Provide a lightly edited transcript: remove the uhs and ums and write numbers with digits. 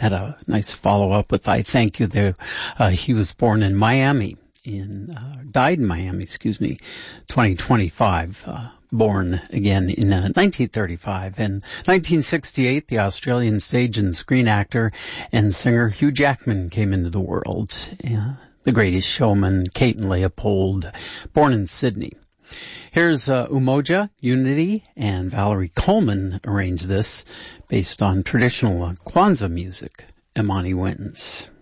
had a nice follow-up with I Thank You there. He was born in Miami, died in Miami, 2025. Born again in 1935. In 1968, the Australian stage and screen actor and singer Hugh Jackman came into the world. The Greatest Showman, Kate and Leopold, born in Sydney. Here's Umoja, Unity, and Valerie Coleman arranged this based on traditional Kwanzaa music. Imani wins.